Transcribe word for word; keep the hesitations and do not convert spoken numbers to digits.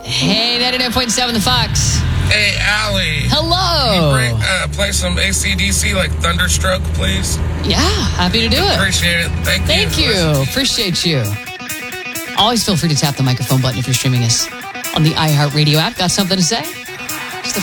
Hey, ninety-nine point seven The Fox. Hey, Allie. Hello. Can you bring, uh, play some A C D C like Thunderstroke, please? Yeah, happy to do it. Appreciate it. Thank you. Thank you. Appreciate you. Always feel free to tap the microphone button if you're streaming us on the iHeartRadio app. Got something to say?